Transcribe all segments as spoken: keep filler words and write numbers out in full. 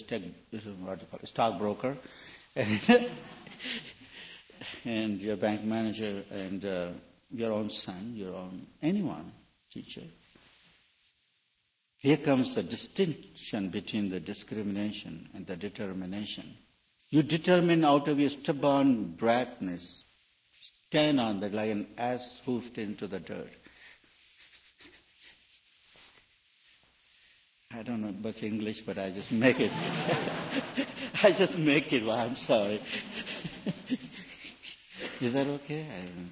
stock, what do you call it, stockbroker, and, and your bank manager, and uh, your own son, your own anyone, teacher. Here comes the distinction between the discrimination and the determination. You determine out of your stubborn bratness, stand on that like an ass hoofed into the dirt. I don't know much English, but I just make it. I just make it. Well, I'm sorry. Is that okay? I don't...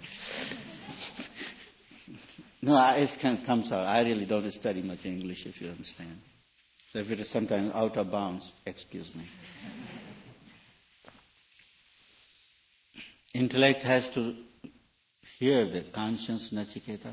No, it can, comes out. I really don't study much English, if you understand. So if it is sometimes out of bounds, excuse me. Intellect has to hear the conscience, Nachiketa.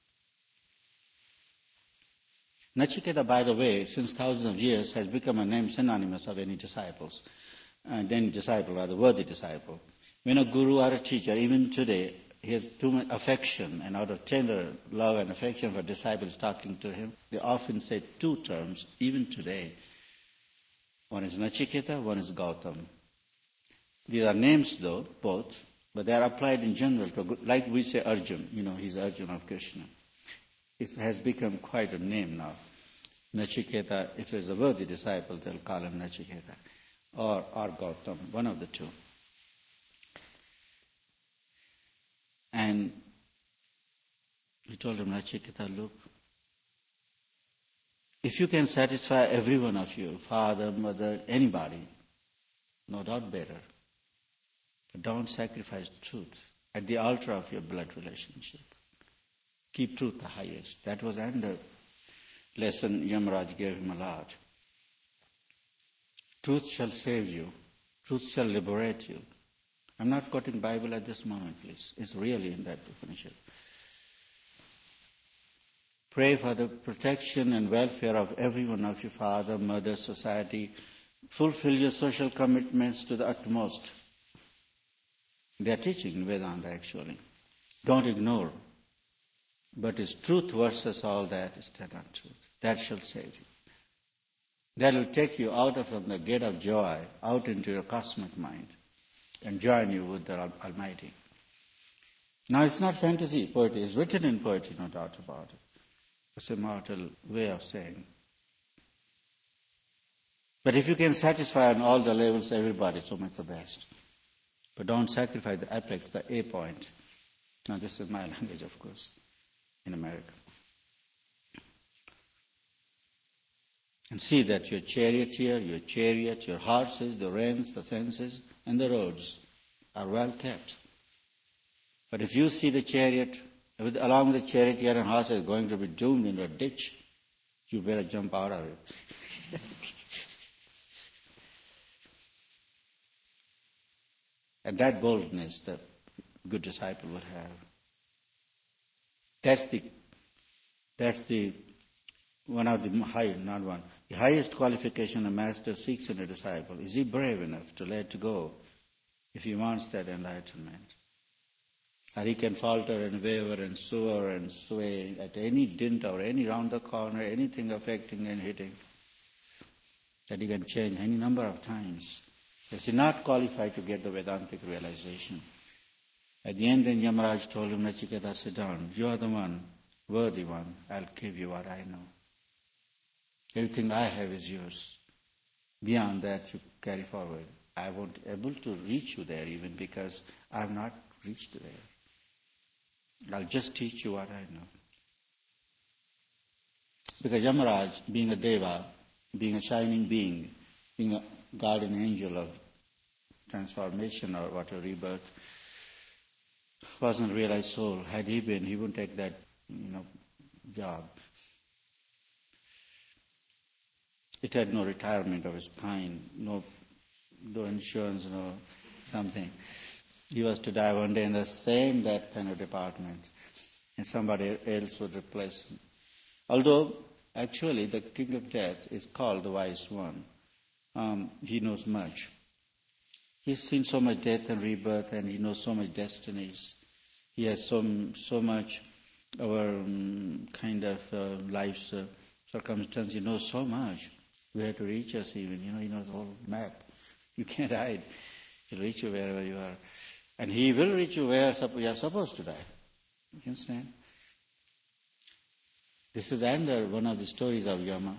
Nachiketa, by the way, since thousands of years, has become a name synonymous of any disciples. And any disciple, rather worthy disciple. When a guru or a teacher, even today, he has too much affection, and out of tender love and affection for disciples talking to him, they often say two terms, even today. One is Nachiketa, one is Gautam. These are names, though, both, but they are applied in general to, like we say Arjun, you know, he's Arjun of Krishna. It has become quite a name now. Nachiketa, if there's a worthy disciple, they'll call him Nachiketa, or, or Gautam, one of the two. And he told him, Nachiketa, look, if you can satisfy every one of you, father, mother, anybody, no doubt better. But don't sacrifice truth at the altar of your blood relationship. Keep truth the highest. That was another lesson Yamaraj gave him a lot. Truth shall save you. Truth shall liberate you. I'm not quoting Bible at this moment, please. It's really in that Upanishad. Pray for the protection and welfare of everyone of your father, mother, society. Fulfill your social commitments to the utmost. They are teaching Vedanta, actually. Don't ignore. But it's truth versus all that is that not truth. That shall save you. That will take you out of from the gate of joy, out into your cosmic mind, and join you with the Almighty. Now, it's not fantasy poetry. It's written in poetry, no doubt about it. It's a mortal way of saying. But if you can satisfy on all the levels everybody, so much the best. But don't sacrifice the apex, the A point. Now, this is my language, of course, in America. And see that your charioteer, your chariot, your horses, the reins, the fences, and the roads are well kept. But if you see the chariot, with, along with the charioteer and horses going to be doomed in a ditch, you better jump out of it. And that boldness the good disciple would have. That's the, that's the, one of the high, not one, the highest qualification a master seeks in a disciple. Is he brave enough to let go if he wants that enlightenment? Or he can falter and waver and soar and sway at any dint or any round the corner, anything affecting and hitting, that he can change any number of times. Is he not qualified to get the Vedantic realization? At the end, then Yamaraj told him, Nachiketa, sit down. You are the one, worthy one. I'll give you what I know. Everything I have is yours. Beyond that, you carry forward. I won't be able to reach you there even because I have not reached there. I'll just teach you what I know. Because Yamaraj, being a deva, being a shining being, being a guardian angel of transformation or whatever, rebirth, wasn't realized soul. Had he been, he wouldn't take that, you know, job. It had no retirement of his kind, no, no insurance, no something. He was to die one day in the same, that kind of department, and somebody else would replace him. Although, actually, the king of death is called the wise one. Um, he knows much. He's seen so much death and rebirth, and he knows so much destinies. He has so so much our um, kind of uh, life's uh, circumstance. He knows so much. where to reach us even. You know, he knows the whole map. You can't hide. He'll reach you wherever you are. And he will reach you where you are supposed to die. You understand? This is another one of the stories of Yama.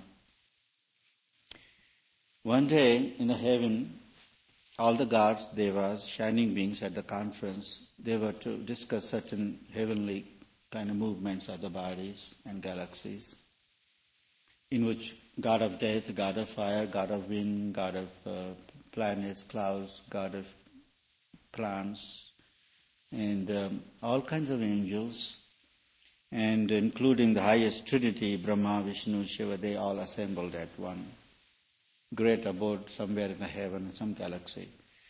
One day in the heaven, all the gods, devas, shining beings at the conference, they were to discuss certain heavenly kind of movements of the bodies and galaxies, in which God of death, God of fire, God of wind, God of uh, planets, clouds, God of plants, and um, all kinds of angels, and including the highest Trinity, Brahma, Vishnu, Shiva, they all assembled at one great abode somewhere in the heaven, some galaxy.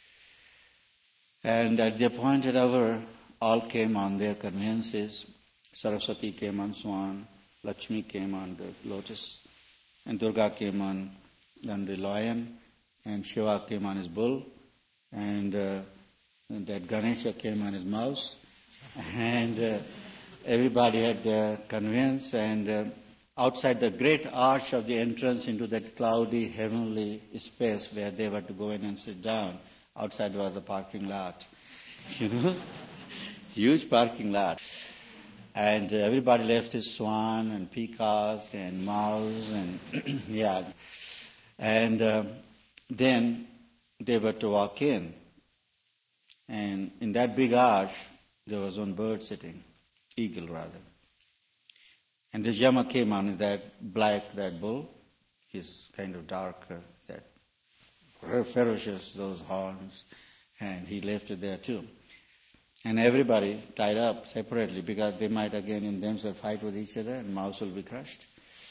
And at the appointed hour, all came on their conveyances. Saraswati came on swan, Lakshmi came on the lotus, and Durga came on, on the lion, and Shiva came on his bull, and, uh, and that Ganesha came on his mouse, and uh, everybody had their conveyance, and uh, outside the great arch of the entrance into that cloudy heavenly space where they were to go in and sit down, outside was the parking lot, you know, huge parking lot. And uh, everybody left his swan and peacock and mouse and yeah. And uh, then they were to walk in. And in that big arch, there was one bird sitting, eagle rather. And this Yama came on that black, that bull. He's kind of dark, uh, that ferocious, those horns. And he left it there too. And everybody tied up separately because they might again in themselves fight with each other and mouse will be crushed.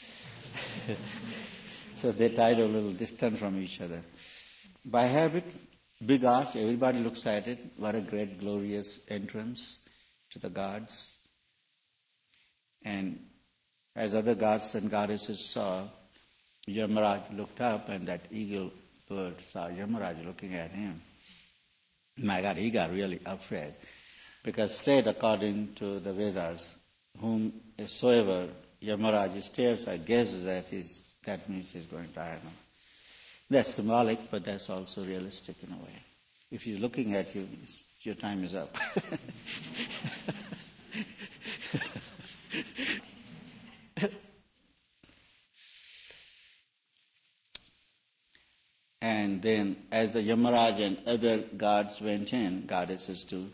So they tied a little distant from each other. By habit, big arch, everybody looks at it. What a great, glorious entrance to the gods. And as other gods and goddesses saw, Yamaraj looked up and that eagle bird saw Yamaraj looking at him. My God, he got really afraid. Because said according to the Vedas, whomsoever Yamaraj stares at, gazes at, his, that means he's going to heaven. That's symbolic, but that's also realistic in a way. If he's looking at you, your time is up. And then as the Yamaraj and other gods went in, goddesses too,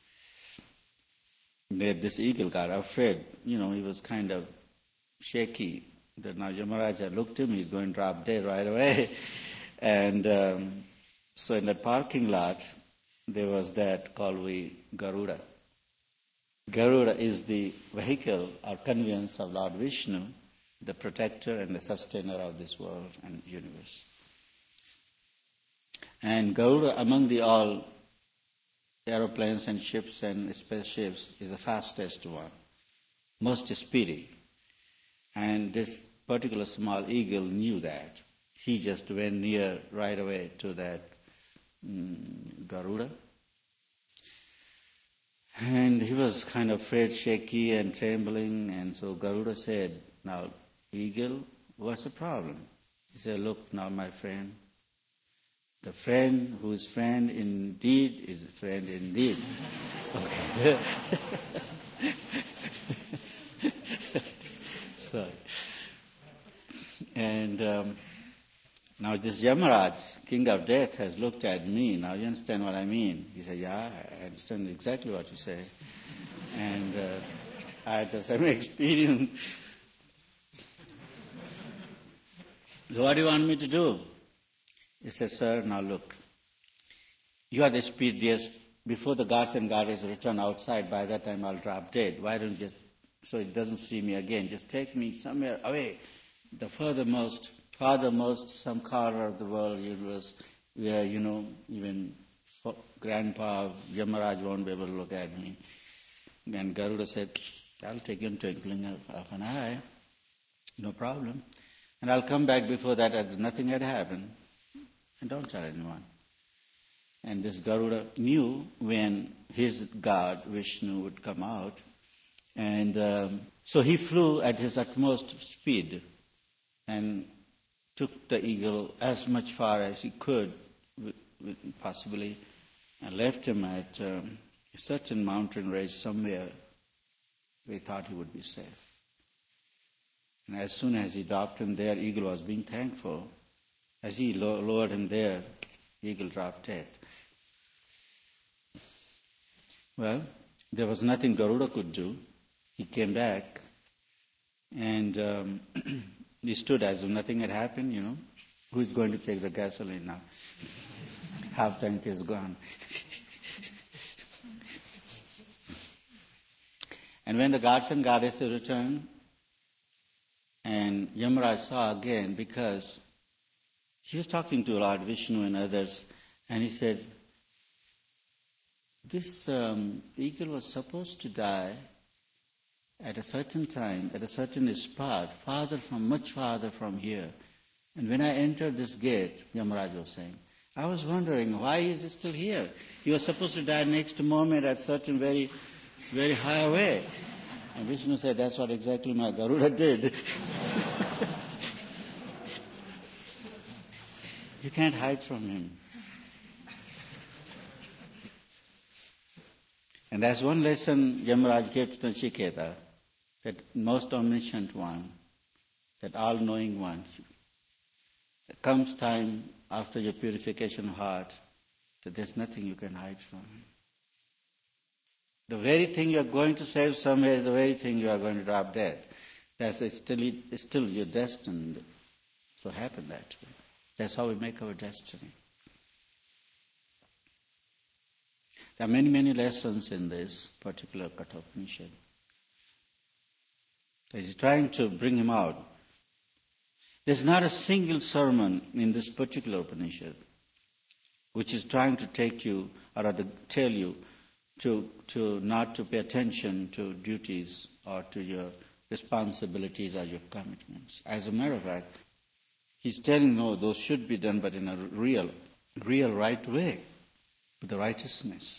this eagle got afraid. You know, he was kind of shaky. That now Yamaraja looked at him, he's going to drop dead right away. And um, so in the parking lot, there was that called we Garuda. Garuda is the vehicle or conveyance of Lord Vishnu, the protector and the sustainer of this world and universe. And Garuda, among the all aeroplanes and ships and spaceships, is the fastest one, most speedy. And this particular small eagle knew that. He just went near right away to that um, Garuda. And he was kind of afraid, shaky and trembling. And so Garuda said, now, eagle, what's the problem? He said, look now, my friend, the friend whose friend indeed is a friend indeed. Okay. Sorry. And um, now this Yamaraj, king of death, has looked at me. Now you understand what I mean? He said, yeah, I understand exactly what you say. And uh, I had the same experience. So what do you want me to do? He says, sir, now look, you are the speediest. Before the gods and goddesses return outside, by that time I'll drop dead. Why don't you just, so it doesn't see me again, just take me somewhere away, the furthermost, farthermost, some corner of the world, universe, where, you know, even Grandpa Yamaraj won't be able to look at me. And Garuda said, I'll take you in twinkling of an eye, no problem. And I'll come back before that as nothing had happened. And don't tell anyone. And this Garuda knew when his god, Vishnu, would come out. And um, so he flew at his utmost speed. And took the eagle as much far as he could, with, with possibly, and left him at um, a certain mountain range somewhere where he thought he would be safe. And as soon as he dropped him there, eagle was being thankful. As he lo- lowered him there, eagle dropped dead. Well, there was nothing Garuda could do. He came back and um, he stood as if nothing had happened, you know. Who's going to take the gasoline now? Half tank is gone. And when the gods and goddesses returned, and Yamaraj saw again, because he was talking to Lord Vishnu and others, and he said, this um, eagle was supposed to die at a certain time, at a certain spot, farther from, much farther from here. And when I entered this gate, Yamaraj was saying, I was wondering, why is he still here? He was supposed to die next moment at certain very, very high away. And Vishnu said, that's what exactly my Garuda did. You can't hide from him. And that's one lesson Yamaraj gave to Nachiketa, that most omniscient one, that all-knowing one. There comes time after your purification of heart that there's nothing you can hide from him. The very thing you are going to save somewhere is the very thing you are going to drop dead. That's still, it's still you're destined to happen that way. That's how we make our destiny. There are many, many lessons in this particular Kathopanishad. He's trying to bring him out. There's not a single sermon in this particular Upanishad which is trying to take you, or rather tell you, to, to not to pay attention to duties or to your responsibilities or your commitments. As a matter of fact, he's telling, no, those should be done, but in a real, real right way, with the righteousness.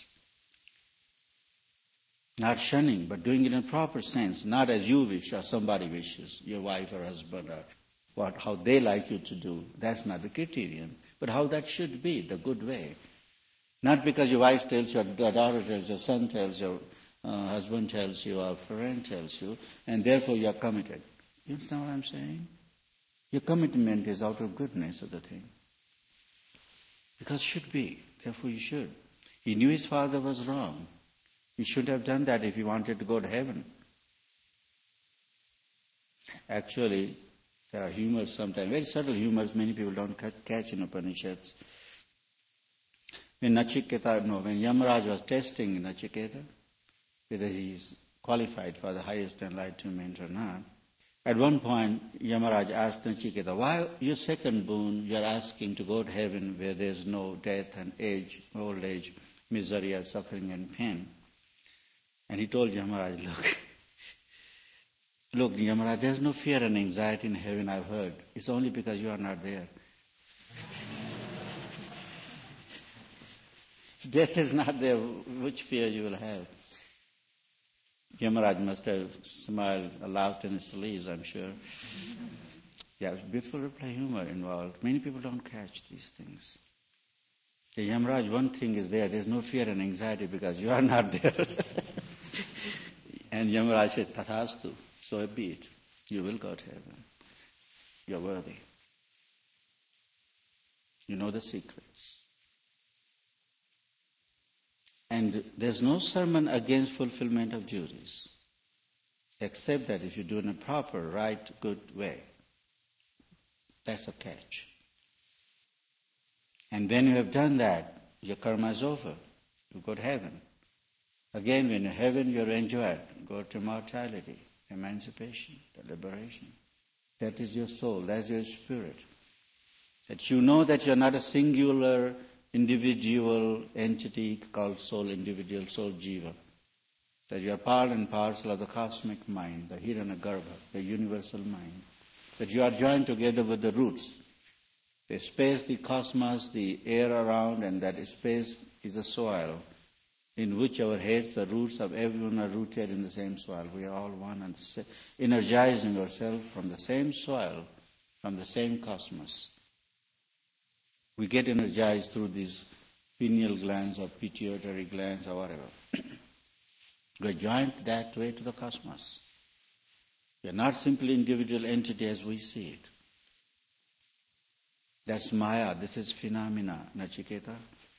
Not shunning, but doing it in a proper sense, not as you wish or somebody wishes, your wife or husband, or what, how they like you to do. That's not the criterion, but how that should be, the good way. Not because your wife tells you, your daughter tells you, your son tells you, uh, husband tells you, or friend tells you, and therefore you are committed. You understand what I'm saying? Your commitment is out of goodness of the thing. Because it should be, therefore you should. He knew his father was wrong. He should have done that if he wanted to go to heaven. Actually, there are humors sometimes, very subtle humors many people don't catch in Upanishads. When Nachiketa, no, when Yamaraj was testing Nachiketa, whether he is qualified for the highest enlightenment or not, at one point Yamaraj asked Nachiketa, why your second boon you are asking to go to heaven where there is no death and age, old age, misery and suffering and pain? And he told Yamaraj, look, look, Yamaraj, there's no fear and anxiety in heaven, I've heard. It's only because you are not there. If death is not there, which fear you will have? Yamaraj must have smiled, laughed in his sleeves, I'm sure. Yeah, beautiful reply humor involved. Many people don't catch these things. The Yamaraj, one thing is there, there's no fear and anxiety because you are not there. And Yamaraj says, Tathastu, so be it. You will go to heaven. You're worthy. You know the secrets. And there's no sermon against fulfillment of duties, except that if you do it in a proper, right, good way. That's a catch. And when you have done that, your karma is over. You go to heaven. Again, when you're in heaven, you're enjoyed. Go to immortality, emancipation, the liberation. That is your soul, that's your spirit. That you know that you're not a singular individual entity called soul, individual soul, jiva. That you are part and parcel of the cosmic mind, the Hiranyagarbha, the universal mind. That you are joined together with the roots. The space, the cosmos, the air around, and that space is the soil in which our heads, the roots of everyone are rooted in the same soil. We are all one and the same, energizing ourselves from the same soil from the same cosmos. We get energized through these pineal glands or pituitary glands or whatever. We're joined that way to the cosmos. We're not simply individual entity as we see it. That's Maya. This is phenomena, Nachiketa.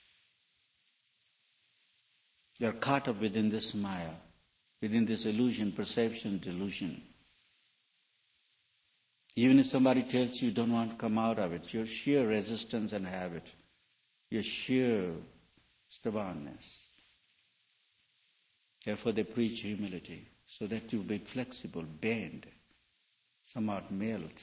You're caught up within this Maya, within this illusion, perception, delusion. Even if somebody tells you you don't want to come out of it, your sheer resistance and habit, your sheer stubbornness. Therefore they preach humility, so that you be flexible, bend, somewhat melt.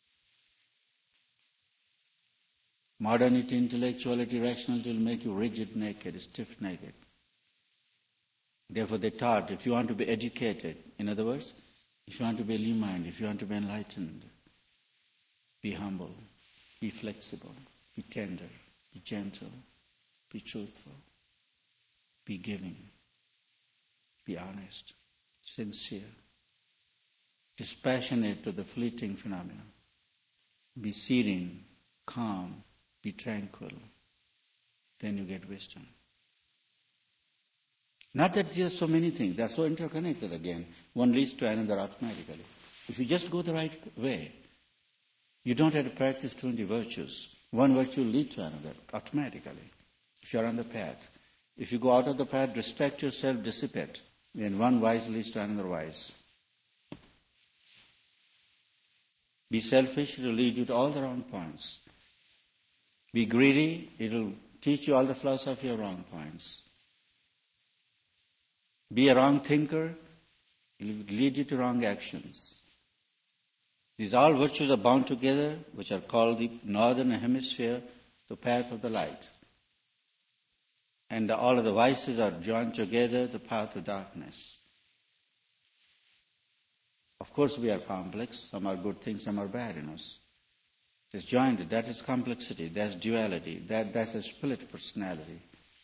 Modernity, intellectuality, rationality will make you rigid naked, stiff naked. Therefore they taught, if you want to be educated, in other words, if you want to be illumined, if you want to be enlightened, be humble, be flexible, be tender, be gentle, be truthful, be giving, be honest, sincere, dispassionate to the fleeting phenomena, be serene, calm, be tranquil. Then you get wisdom. Not that there are so many things, they are so interconnected again. One leads to another automatically. If you just go the right way, you don't have to practice twenty virtues. One virtue will lead to another automatically, if you are on the path. If you go out of the path, distract yourself, dissipate, then one vice leads to another vice. Be selfish, it will lead you to all the wrong points. Be greedy, it will teach you all the philosophy of wrong points. Be a wrong thinker, it will lead you to wrong actions. These all virtues are bound together, which are called the northern hemisphere, the path of the light. And all of the vices are joined together, the path of darkness. Of course we are complex, some are good things, some are bad in us. It's joined, that is complexity, that's duality, that, that's a split personality.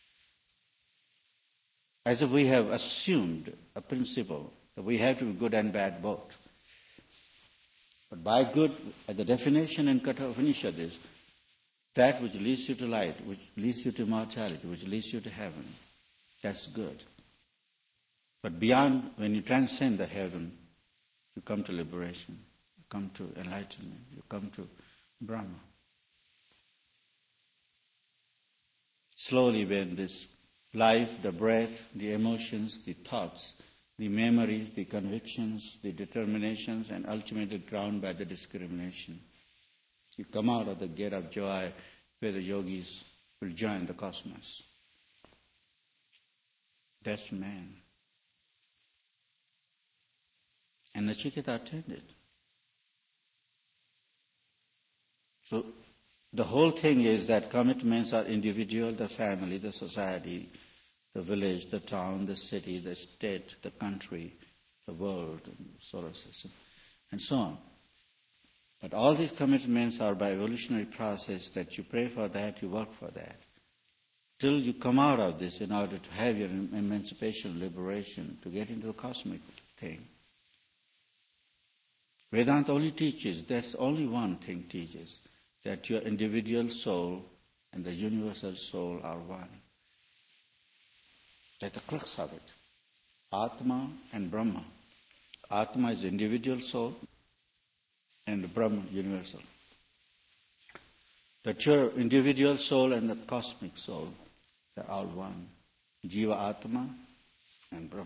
As if we have assumed a principle that we have to be good and bad both. But by good, the definition in Katha Upanishad is that which leads you to light, which leads you to immortality, which leads you to heaven. That's good. But beyond, when you transcend the heaven, you come to liberation, you come to enlightenment, you come to Brahma. Slowly when this life, the breath, the emotions, the thoughts, the memories, the convictions, the determinations, and ultimately drowned by the discrimination. You come out of the gate of joy where the yogis will join the cosmos. That's man. And Nachiketa attended. So the whole thing is that commitments are individual, the family, the society, the village, the town, the city, the state, the country, the world, the solar system, and so on. But all these commitments are by evolutionary process that you pray for that, you work for that. Till you come out of this in order to have your emancipation, liberation, to get into the cosmic thing. Vedanta only teaches, that's only one thing teaches, that your individual soul and the universal soul are one. That's the crux of it. Atma and Brahma. Atma is the individual soul and Brahma universal. That your individual soul and the cosmic soul, they're all one. Jiva Atma and Brahma.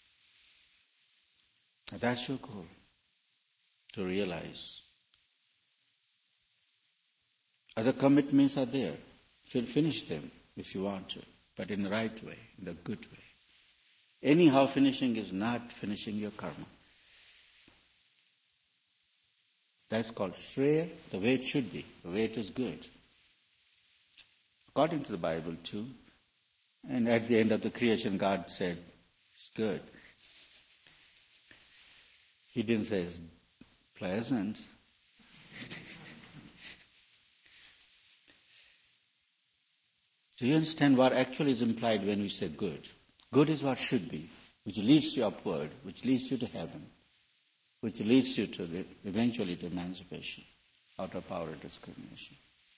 And that's your goal, to realize. Other commitments are there. You'll finish them if you want to, but in the right way, in the good way. Anyhow, finishing is not finishing your karma. That's called Shreya, the way it should be, the way it is good. According to the Bible too. And at the end of the creation, God said, it's good. He didn't say it's pleasant. Do you understand what actually is implied when we say good? Good is what should be, which leads you upward, which leads you to heaven, which leads you to the, eventually to emancipation. outer power of discrimination.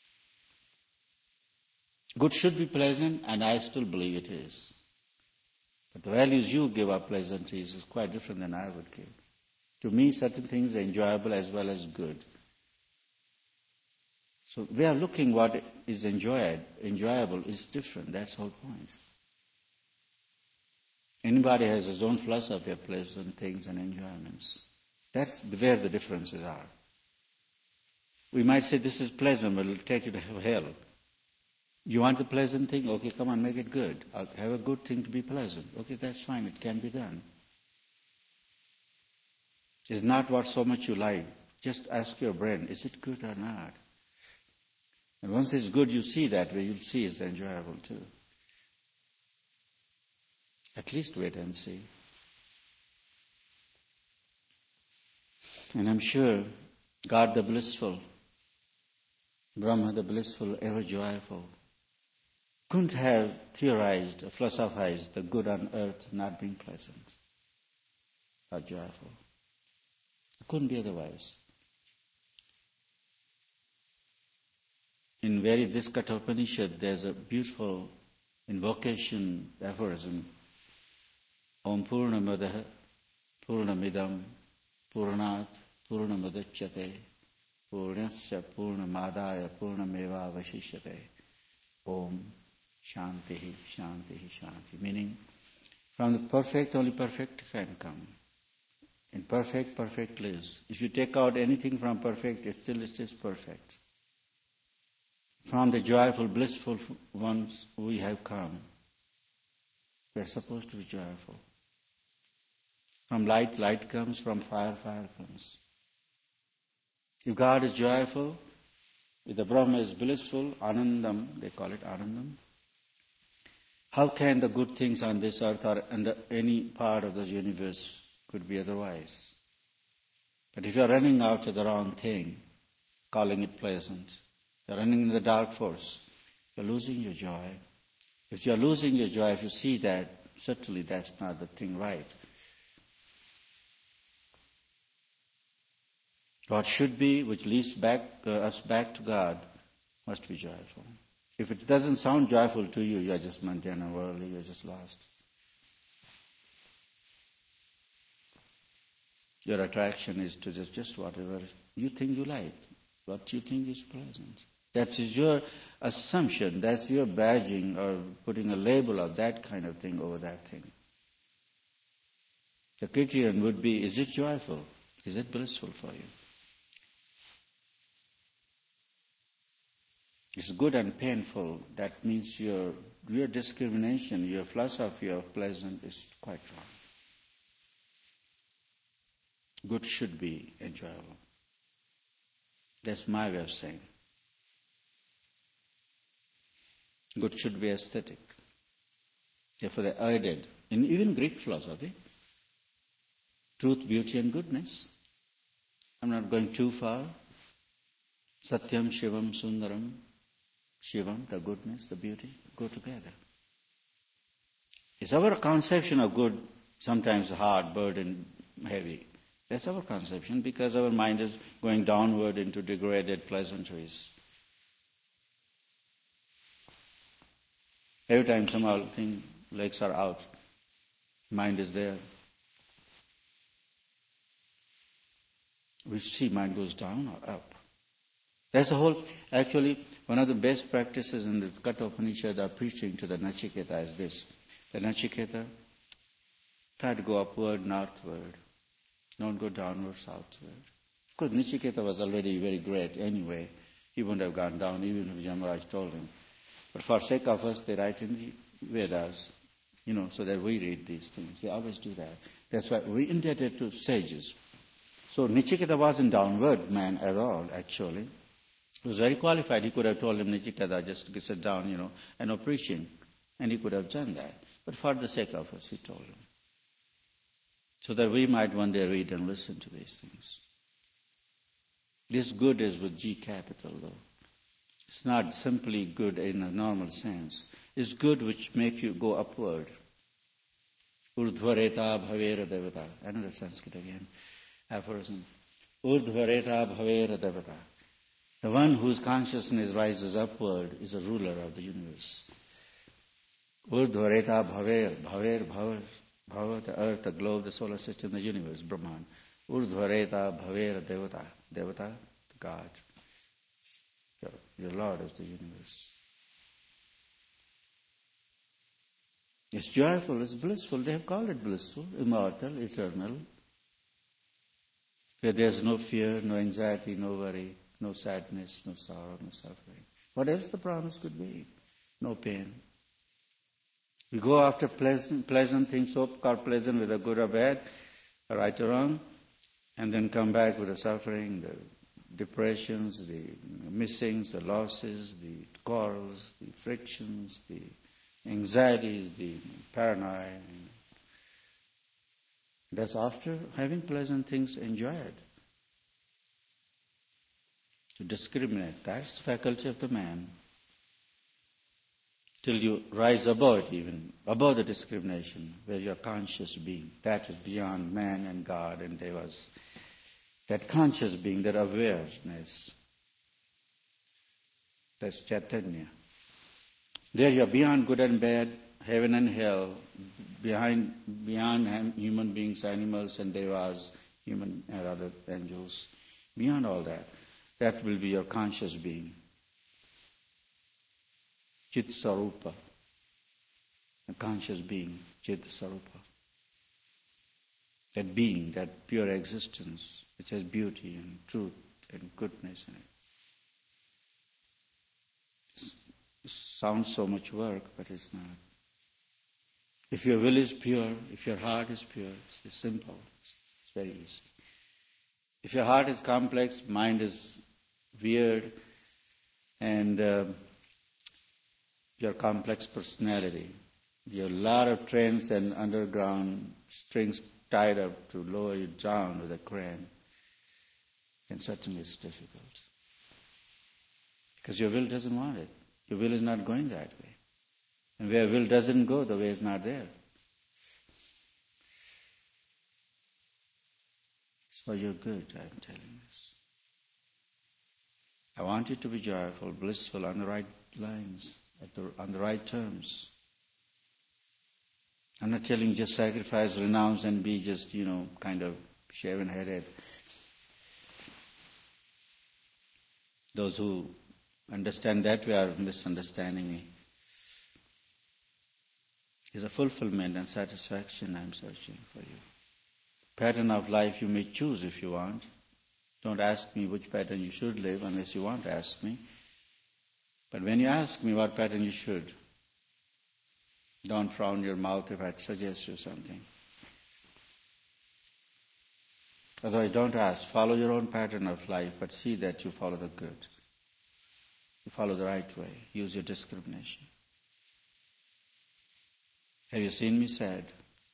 Good should be pleasant, and I still believe it is. But the values you give are pleasantries is quite different than I would give. To me, certain things are enjoyable as well as good. So we are looking what is enjoyed. Enjoyable is different. That's the whole point. Anybody has his own philosophy of pleasant things and enjoyments. That's where the differences are. We might say this is pleasant, but it'll take you to hell. You want a pleasant thing? Okay, come on, make it good. I'll have a good thing to be pleasant. Okay, that's fine. It can be done. It's not what so much you like. Just ask your brain, is it good or not? And once it's good, you see that way, you'll see it's enjoyable too. At least wait and see. And I'm sure God the blissful, Brahma the blissful, ever joyful, couldn't have theorized or philosophized the good on earth not being pleasant or joyful. It couldn't be otherwise. In very this Kathopanishad, there's a beautiful invocation aphorism. Om Purnamadaha Purnamidam Purnat Purnamadachyate Purnasya Purnamadaya Purnameva Vashishyate Om Shantihi Shantihi Shanti. Meaning, from the perfect, only perfect can come. In perfect, perfect lives. If you take out anything from perfect, it still is still perfect. From the joyful, blissful ones we have come. We are supposed to be joyful. From light, light comes. From fire, fire comes. If God is joyful, if the Brahma is blissful, Anandam, they call it Anandam, how can the good things on this earth or in the, any part of the universe could be otherwise? But if you are running after the wrong thing, calling it pleasant, you are running in the dark force, you are losing your joy. If you are losing your joy, if you see that, certainly that's not the thing right. What should be, which leads back, uh, us back to God, must be joyful. If it doesn't sound joyful to you, you are just mundane and worldly, you are just lost. Your attraction is to just, just whatever you think you like, what you think is pleasant. That is your assumption, that's your badging or putting a label of that kind of thing over that thing. The criterion would be, is it joyful? Is it blissful for you? It's good and painful. That means your your discrimination, your philosophy of pleasant is quite wrong. Good should be enjoyable. That's my way of saying. Good should be aesthetic. Therefore they added, in even Greek philosophy, truth, beauty and goodness. I'm not going too far. Satyam, Shivam, Sundaram. Shivam, the goodness, the beauty, go together. It's our conception of good, sometimes hard, burdened, heavy. That's our conception because our mind is going downward into degraded pleasantries. Every time somehow think legs are out, mind is there. We see mind goes down or up. That's the whole, actually, one of the best practices in the Kathopanishad are preaching to the Nachiketa is this. The Nachiketa, try to go upward, northward. Don't go downward, southward. Of course, Nachiketa was already very great anyway. He wouldn't have gone down even if Yamaraj told him. But for sake of us, they write in the Vedas, you know, so that we read these things. They always do that. That's why we indebted to sages. So Nachiketa wasn't downward man at all, actually. He was very qualified. He could have told him, Nachiketa, just sit down, you know, and no preaching. And he could have done that. But for the sake of us, he told him. So that we might one day read and listen to these things. This good is with G capital, though. It's not simply good in a normal sense. It's good which makes you go upward. Urdhvareta bhavera devata. Another Sanskrit again. Aphorism. Urdhvareta bhavera devata. The one whose consciousness rises upward is a ruler of the universe. Urdhvareta bhaver, bhaver, bhaver, bhaver, the earth, the globe, the solar system, the universe, Brahman. Urdhvareta bhaver, devata, devata, the God. You're, you're Lord of the universe. It's joyful, it's blissful. They have called it blissful, immortal, eternal. Where there's no fear, no anxiety, no worry, no sadness, no sorrow, no suffering. What else the promise could be? No pain. We go after pleasant, pleasant things, so-called pleasant, whether good or bad, right or wrong, and then come back with the suffering, the depressions, the missings, the losses, the quarrels, the frictions, the anxieties, the paranoia. That's after having pleasant things enjoyed. To discriminate, that's the faculty of the man. Till you rise above it even, above the discrimination, where you are conscious being. That is beyond man and God and devas. That conscious being, that awareness, that's Chaitanya. There you are beyond good and bad, heaven and hell, behind, beyond human beings, animals and devas, human and other angels. Beyond all that, that will be your conscious being. Chit Sarupa, a conscious being, Chit Sarupa. That being, that pure existence, which has beauty and truth and goodness in it. It sounds so much work, but it's not. If your will is pure, if your heart is pure, it's simple, it's very easy. If your heart is complex, mind is weird, and uh, your complex personality, you have a lot of trains and underground strings tied up to lower you down with a crane, then certainly it's difficult. Because your will doesn't want it. Your will is not going that way. And where will doesn't go, the way is not there. So you're good, I'm telling you this. I want you to be joyful, blissful, on the right lines, at the, on the right terms. I'm not telling you just sacrifice, renounce, and be just, you know, kind of shaven-headed. Those who understand that way are misunderstanding me. It's a fulfillment and satisfaction I'm searching for you. Pattern of life you may choose if you want. Don't ask me which pattern you should live unless you want to ask me. But when you ask me what pattern you should, don't frown your mouth if I suggest you something. Otherwise, don't ask. Follow your own pattern of life, but see that you follow the good. You follow the right way. Use your discrimination. Have you seen me sad?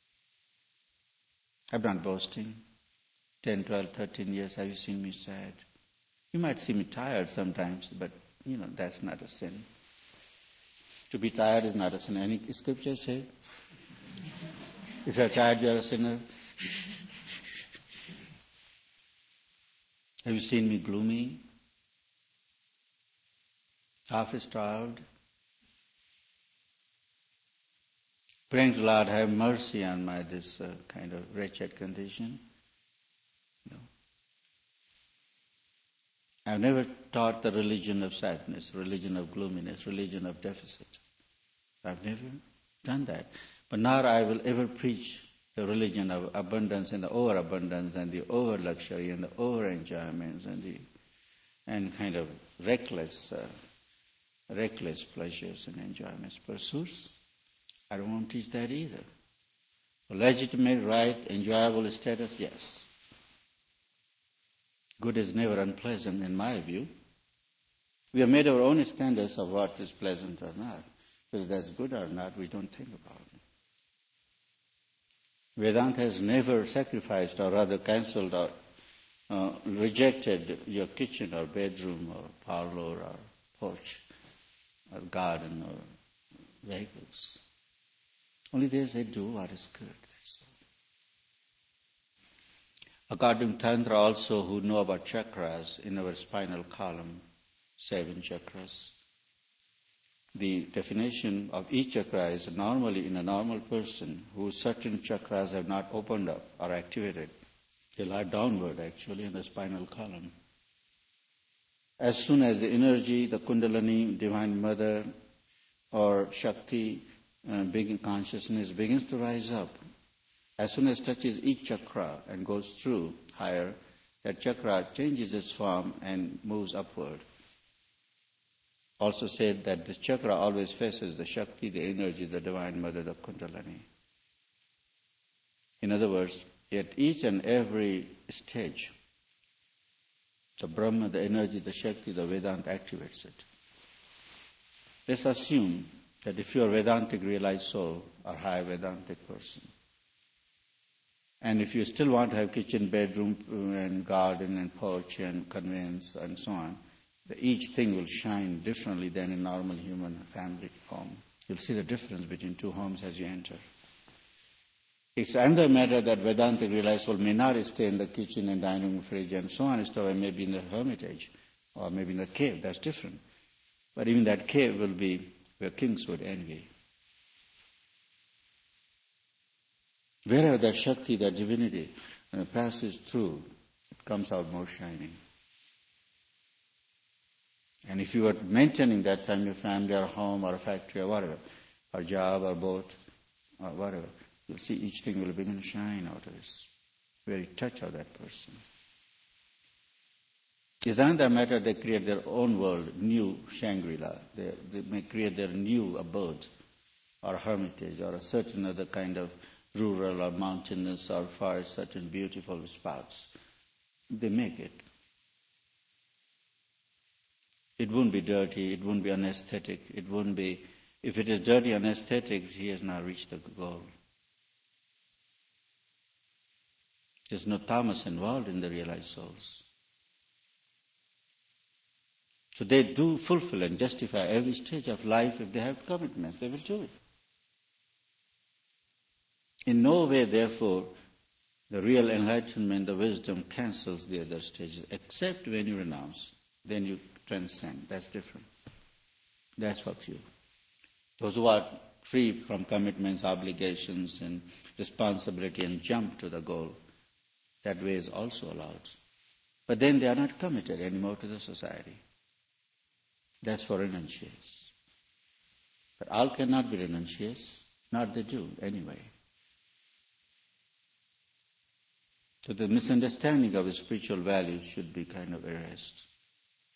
I'm not boasting. ten, twelve, thirteen years, have you seen me sad? You might see me tired sometimes, but, you know, that's not a sin. To be tired is not a sin. Any scripture say? If you're tired, you're a sinner. Have you seen me gloomy? Half-starved? Praying to Lord, have mercy on my this uh, kind of wretched condition. No. I've never taught the religion of sadness, religion of gloominess, religion of deficit. I've never done that. But nor I will ever preach the religion of abundance and the overabundance and the over luxury and the over enjoyments and the and kind of reckless, uh, reckless pleasures and enjoyments, pursuits. I don't want to teach that either. Legitimate, right, enjoyable status, yes. Good is never unpleasant in my view. We have made our own standards of what is pleasant or not. Whether that's good or not, we don't think about it. Vedanta has never sacrificed or rather cancelled or uh, rejected your kitchen or bedroom or parlor or porch or garden or vehicles. Only they say do what is good. That's all. According to Tantra also, who know about chakras in our spinal column, seven chakras. The definition of each chakra is normally in a normal person whose certain chakras have not opened up or activated. They lie downward actually in the spinal column. As soon as the energy, the Kundalini, Divine Mother, or Shakti, uh, begin, consciousness begins to rise up, as soon as touches each chakra and goes through higher, that chakra changes its form and moves upward. Also said that this chakra always faces the Shakti, the energy, the Divine Mother, the Kundalini. In other words, at each and every stage, the Brahma, the energy, the Shakti, the Vedanta activates it. Let's assume that if you are Vedantic realized soul or high Vedantic person, and if you still want to have kitchen, bedroom, and garden, and porch, and conveyance, and so on, each thing will shine differently than a normal human family home. You'll see the difference between two homes as you enter. It's another matter that Vedantic realized soul may not stay in the kitchen and dining room, fridge, and so on, and stuff, and maybe in the hermitage, or maybe in the cave. That's different. But even that cave will be where kings would envy. Wherever that Shakti, that divinity, uh, passes through, it comes out more shining. And if you are maintaining that from your family or home or a factory or whatever, or job or boat or whatever, you'll see each thing will begin to shine out of this very touch of that person. It's another matter they create their own world, new Shangri-La. They, they may create their new abode or hermitage or a certain other kind of rural or mountainous or forest, certain beautiful spots. They make it. It wouldn't be dirty, it wouldn't be unesthetic, it wouldn't be, if it is dirty and aesthetic, he has now reached the goal. There's no tamas involved in the realized souls. So they do fulfill and justify every stage of life. If they have commitments, they will do it. In no way, therefore, the real enlightenment, the wisdom cancels the other stages, except when you renounce. Then you transcend. That's different. That's for few. Those who are free from commitments, obligations, and responsibility and jump to the goal, that way is also allowed. But then they are not committed anymore to the society. That's for renunciates. But all cannot be renunciates, not they do anyway. So the misunderstanding of the spiritual values should be kind of erased.